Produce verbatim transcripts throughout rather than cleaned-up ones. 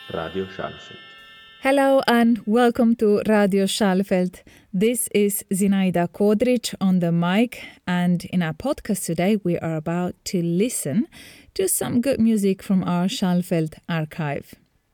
Radio Schallfeld. Hello and welcome to Radio Schallfeld. This is Zinaida Kodric on the mic, and in our podcast today we are about to listen to some good music from our Schallfeld archive.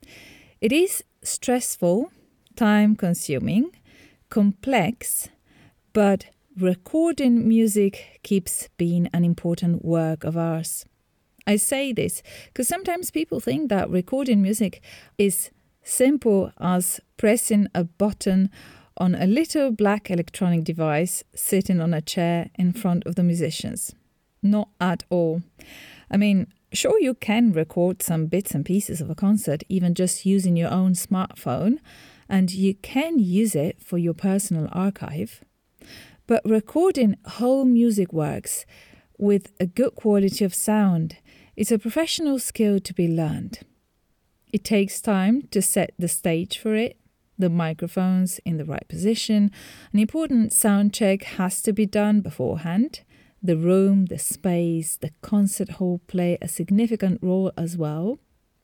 It is stressful, time-consuming, complex, but recording music keeps being an important work of ours. I say this because sometimes people think that recording music is simple as pressing a button on a little black electronic device sitting on a chair in front of the musicians. Not at all. I mean, sure, you can record some bits and pieces of a concert even just using your own smartphone, and you can use it for your personal archive. But recording whole music works with a good quality of sound is a professional skill to be learned. It takes time to set the stage for it, the microphones in the right position. An important sound check has to be done beforehand. The room, the space, the concert hall play a significant role as well.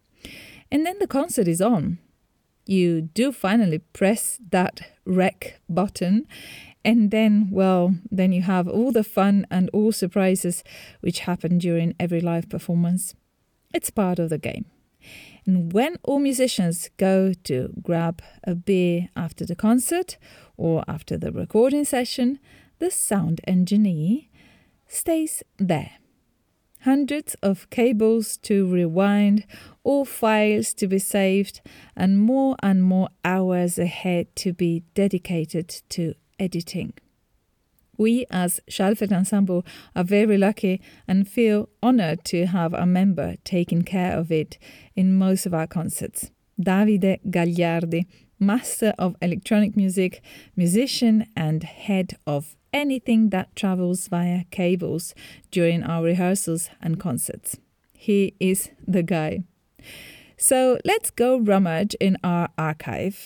And then the concert is on. You do finally press that rec button, and then, well, then you have all the fun and all surprises which happen during every live performance. It's part of the game. And when all musicians go to grab a beer after the concert or after the recording session, the sound engineer stays there. Hundreds of cables to rewind, all files to be saved, and more and more hours ahead to be dedicated to editing. We as Schallfeld Ensemble are very lucky and feel honoured to have a member taking care of it in most of our concerts. Davide Gagliardi, master of electronic music, musician and head of anything that travels via cables during our rehearsals and concerts. He is the guy. So let's go rummage in our archive,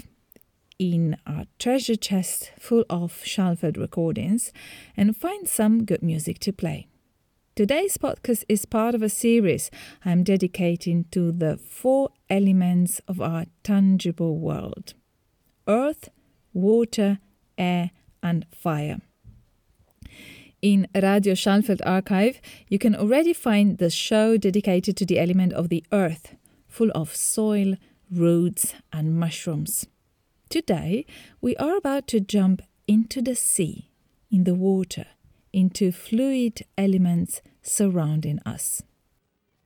in our treasure chest full of Schallfeld recordings, and find some good music to play. Today's podcast is part of a series I'm dedicating to the four elements of our tangible world: earth, water, air, and fire. In Radio Schallfeld archive, you can already find the show dedicated to the element of the earth, full of soil, roots, and mushrooms. Today, we are about to jump into the sea, in the water, into fluid elements surrounding us.